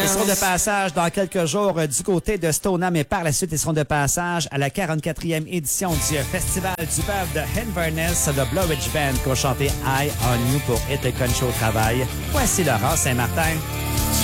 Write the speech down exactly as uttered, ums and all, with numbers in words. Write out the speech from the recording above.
Ils seront de passage dans quelques jours euh, du côté de Stoneham et par la suite, ils seront de passage à la quarante-quatrième édition du euh, Festival du peuple de Inverness. Le Blowridge Band qui va chanter Eye on You pour être country au travail. Voici Laurent Saint-Martin.